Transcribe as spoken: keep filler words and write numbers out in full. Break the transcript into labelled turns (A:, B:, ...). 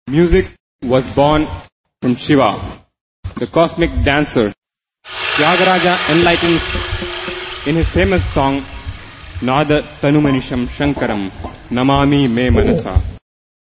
A: Music was born from Shiva, the cosmic dancer. Tyagaraja enlightens in his famous song Nada Tanumanisham Shankaram Namami Me Manasa.